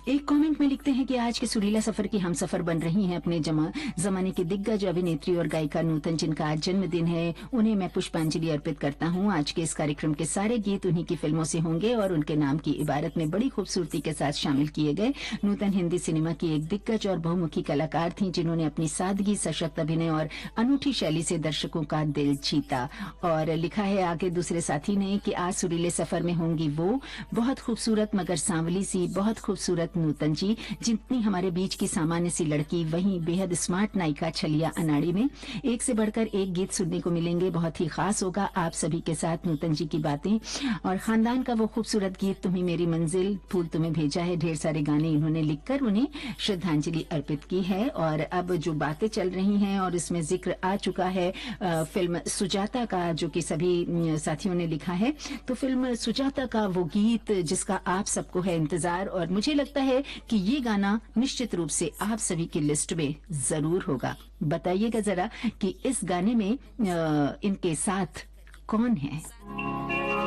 एक कमेंट में लिखते हैं कि आज के सुरीला सफर की हम सफर बन रही हैं अपने जमाने की दिग्गज अभिनेत्री और गायिका नूतन, जिनका आज जन्मदिन है। उन्हें मैं पुष्पांजलि अर्पित करता हूं। आज के इस कार्यक्रम के सारे गीत उन्हीं की फिल्मों से होंगे और उनके नाम की इबारत में बड़ी खूबसूरती के साथ शामिल किए गए। नूतन हिंदी सिनेमा की एक दिग्गज और बहुमुखी कलाकार थी, जिन्होंने अपनी सादगी, सशक्त अभिनय और अनूठी शैली से दर्शकों का दिल जीता। और लिखा है आगे दूसरे साथी ने कि आज सुरीले सफर में होंगी वो बहुत खूबसूरत मगर सांवली सी, बहुत खूबसूरत नूतन जी, जितनी हमारे बीच की सामान्य सी लड़की, वहीं बेहद स्मार्ट नायिका छलिया अनाड़ी में। एक से बढ़कर एक गीत सुनने को मिलेंगे, बहुत ही खास होगा आप सभी के साथ नूतन जी की बातें और खानदान का वो खूबसूरत गीत तुम्ही मेरी मंजिल, फूल तुम्हें भेजा है। ढेर सारे गाने इन्होंने लिखकर उन्हें श्रद्धांजलि अर्पित की है। और अब जो बातें चल रही हैं और इसमें जिक्र आ चुका है फिल्म सुजाता का, जो कि सभी साथियों ने लिखा है। तो फिल्म सुजाता का वो गीत जिसका आप सबको है इंतजार, और मुझे लगता है कि ये गाना निश्चित रूप से आप सभी की लिस्ट में जरूर होगा। बताइएगा जरा कि इस गाने में इनके साथ कौन है।